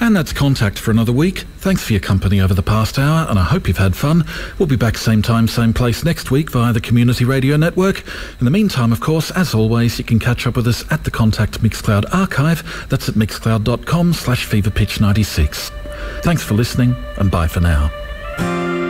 And that's Contact for another week. Thanks for your company over the past hour, and I hope you've had fun. We'll be back same time, same place next week via the Community Radio Network. In the meantime, of course, as always, you can catch up with us at the Contact Mixcloud archive. That's at mixcloud.com/feverpitch96. Thanks for listening, and bye for now.